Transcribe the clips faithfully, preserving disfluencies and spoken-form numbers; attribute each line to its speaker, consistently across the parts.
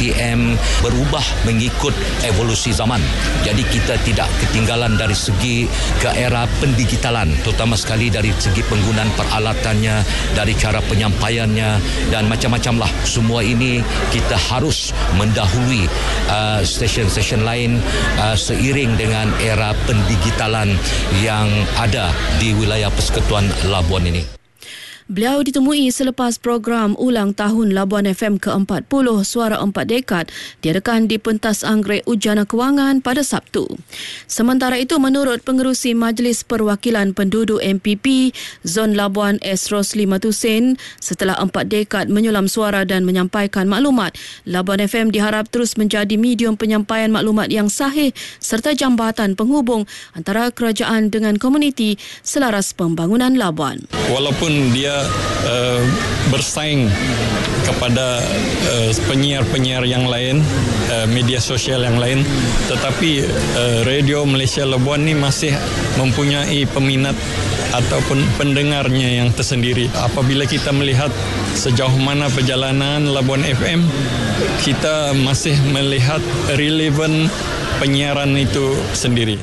Speaker 1: A M berubah mengikut evolusi zaman. Jadi kita tidak ketinggalan dari segi ke era pendigitalan, terutama sekali dari segi penggunaan peralatannya, dari cara penyampaiannya dan macam-macam lah. Semua ini kita harus mendahului uh, stesen-stesen lain uh, seiring dengan era pendigitalan yang ada di wilayah Persekutuan Labuan ini.
Speaker 2: Beliau ditemui selepas program ulang tahun Labuan F M ke empat puluh Suara Empat Dekad diadakan di Pentas Anggrek Ujana Kewangan pada Sabtu. Sementara itu, menurut Pengerusi Majlis Perwakilan Penduduk M P P Zon Labuan S. Rosli Matusin, setelah empat dekad menyulam suara dan menyampaikan maklumat, Labuan F M diharap terus menjadi medium penyampaian maklumat yang sahih serta jambatan penghubung antara kerajaan dengan komuniti selaras pembangunan Labuan.
Speaker 3: Walaupun dia Uh, bersaing kepada uh, penyiar-penyiar yang lain, uh, media sosial yang lain, tetapi uh, Radio Malaysia Labuan ni masih mempunyai peminat ataupun pendengarnya yang tersendiri. Apabila kita melihat sejauh mana perjalanan Labuan F M, kita masih melihat relevan penyiaran itu sendiri.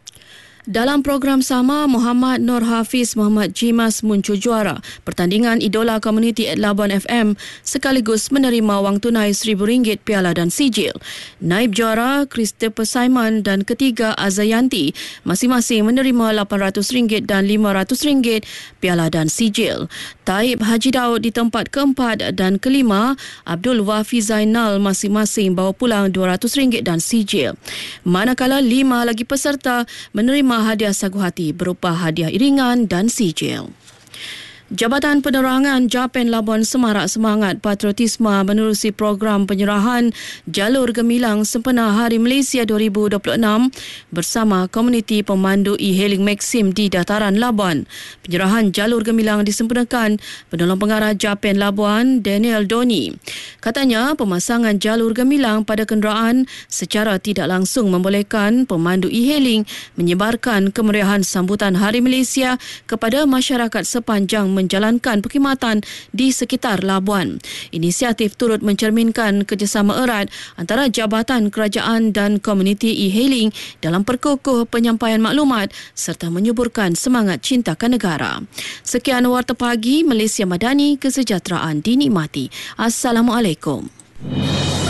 Speaker 2: Dalam program sama, Muhammad Nur Hafiz Muhammad Jimas muncul juara pertandingan Idola Komuniti at Labuan F M sekaligus menerima wang tunai seribu ringgit, piala dan sijil. Naib juara Christopher Simon dan ketiga Azayanti masing-masing menerima lapan ratus ringgit dan lima ratus ringgit, piala dan sijil. Taib Haji Daud di tempat keempat dan kelima, Abdul Wafi Zainal masing-masing bawa pulang dua ratus ringgit dan sijil. Manakala lima lagi peserta menerima hadiah sagu hati berupa hadiah iringan dan sijil. Jabatan Penerangan Japen Labuan semarak semangat patriotisme menerusi program penyerahan jalur gemilang sempena Hari Malaysia dua ribu dua puluh enam bersama komuniti pemandu e-hailing Maxim di dataran Labuan. Penyerahan jalur gemilang disempurnakan Penolong Pengarah Japen Labuan, Daniel Doni. Katanya, pemasangan jalur gemilang pada kenderaan secara tidak langsung membolehkan pemandu e-hailing menyebarkan kemeriahan sambutan Hari Malaysia kepada masyarakat sepanjang menjalankan perkhidmatan di sekitar Labuan. Inisiatif turut mencerminkan kerjasama erat antara Jabatan Kerajaan dan komuniti e-hailing dalam perkukuh penyampaian maklumat serta menyuburkan semangat cintakan negara. Sekian Warta Pagi Malaysia Madani, kesejahteraan dinikmati. Assalamualaikum.